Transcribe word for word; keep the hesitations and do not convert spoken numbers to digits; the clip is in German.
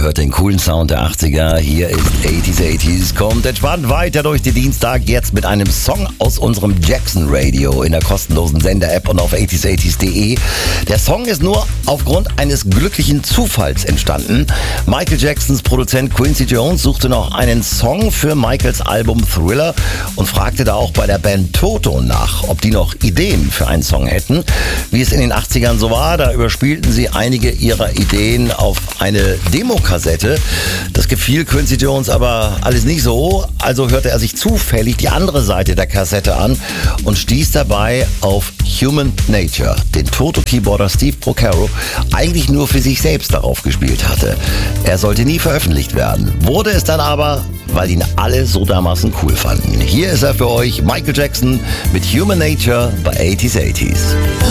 hört den coolen Sound der achtziger. Hier ist achtziger achtziger. Kommt entspannt weiter durch den Dienstag. Jetzt mit einem Song aus unserem Jackson Radio in der kostenlosen Sender-App und auf achtziger achtziger punkt de. Der Song ist nur aufgrund eines glücklichen Zufalls entstanden. Michael Jacksons Produzent Quincy Jones suchte noch einen Song für Michaels Album Thriller und fragte da auch bei der Band Toto nach, ob die noch Ideen für einen Song hätten. Wie es in den achtzigern so war, da überspielten sie einige ihrer Ideen auf eine Demokassette. Das gefiel Quincy Jones aber alles nicht so, also hörte er sich zufällig die andere Seite der Kassette an und stieß dabei auf Human Nature, den Toto-Keyboarder Steve Porcaro eigentlich nur für sich selbst darauf gespielt hatte. Er sollte nie veröffentlicht werden, wurde es dann aber, weil ihn alle so dermaßen cool fanden. Hier ist er für euch, Michael Jackson mit Human Nature bei achtziger achtziger.